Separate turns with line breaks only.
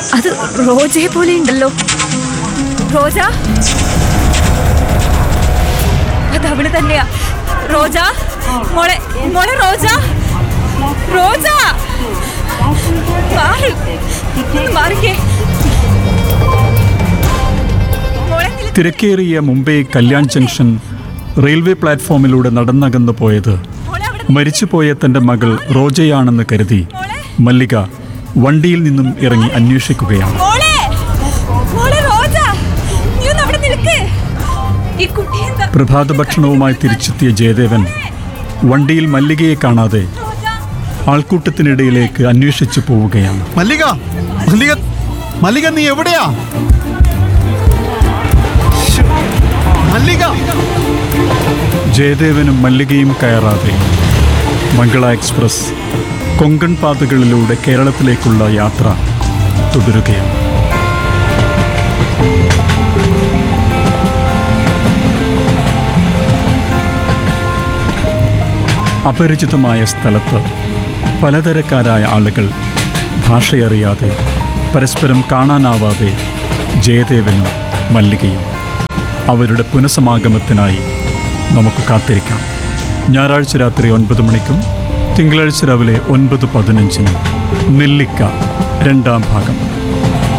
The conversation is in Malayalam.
അത് റോജയെ പോലെ ഉണ്ടല്ലോ. റോജ, അത് അവള് തന്നെയാ. റോജ, മോളെ മോളെ റോജ, റോജ മാറിക്കേ.
തിരക്കേറിയ മുംബൈ കല്യാൺ ജംഗ്ഷൻ റെയിൽവേ പ്ലാറ്റ്ഫോമിലൂടെ നടന്നകന്നു പോയത് മരിച്ചുപോയ തൻ്റെ മകൾ റോജയാണെന്ന് കരുതി മല്ലിക വണ്ടിയിൽ നിന്നും ഇറങ്ങി അന്വേഷിക്കുകയാണ്. പ്രഭാത ഭക്ഷണവുമായി തിരിച്ചെത്തിയ ജയദേവൻ വണ്ടിയിൽ മല്ലികയെ കാണാതെ ആൾക്കൂട്ടത്തിനിടയിലേക്ക് അന്വേഷിച്ചു പോവുകയാണ്.
മല്ലിക, മല്ലിക, മല്ലിക, നീ എവിടെയാ? മല്ലിക!
ജയദേവനും മല്ലികയും കയറാതെ മംഗള എക്സ്പ്രസ് കൊങ്കൺ പാതകളിലൂടെ കേരളത്തിലേക്കുള്ള യാത്ര തുടരുകയാണ്. അപരിചിതമായ സ്ഥലത്ത് പലതരക്കാരായ ആളുകൾ, ഭാഷയറിയാതെ പരസ്പരം കാണാനാവാതെ ജയദേവനും മല്ലികയും. അവരുടെ പുനഃസമാഗമത്തിനായി നമുക്ക് കാത്തിരിക്കാം. ഞായറാഴ്ച രാത്രി 9 മണിക്കും തിങ്കളാഴ്ച രാവിലെ 9:15 നെല്ലിക്ക 2ാം ഭാഗം.